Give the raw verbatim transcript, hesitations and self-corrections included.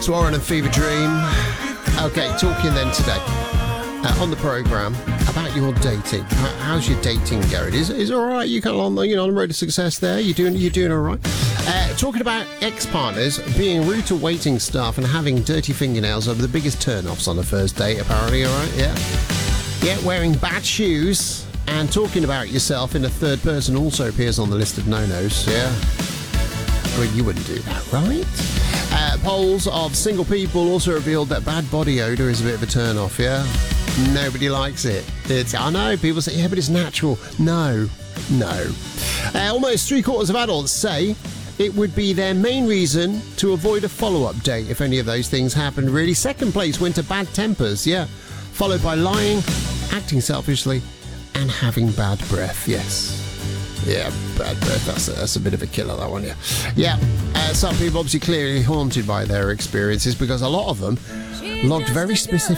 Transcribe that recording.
It's Warren and Fever Dream. Okay, talking then today uh, on the programme about your dating. How, how's your dating going? Is is it all right? You kind of on the, you know, on the road to success there? You doing you doing all right? Uh, talking about ex-partners being rude to waiting staff and having dirty fingernails are the biggest turn-offs on a first date, apparently, all right? Yeah. Yeah, wearing bad shoes and talking about yourself in the third person also appears on the list of no-nos, yeah? I mean, you wouldn't do that, right? Uh, polls of single people also revealed that bad body odour is a bit of a turn-off, yeah? Nobody likes it. It's, I know, people say, yeah, but it's natural. No, no. Uh, almost three-quarters of adults say it would be their main reason to avoid a follow-up date if any of those things happened, really. Second place went to bad tempers, yeah. Followed by lying, acting selfishly, and having bad breath, yes. Yeah, bad breath, that's a, that's a bit of a killer, that one, yeah. Yeah, uh, some people obviously clearly haunted by their experiences because a lot of them logged very specific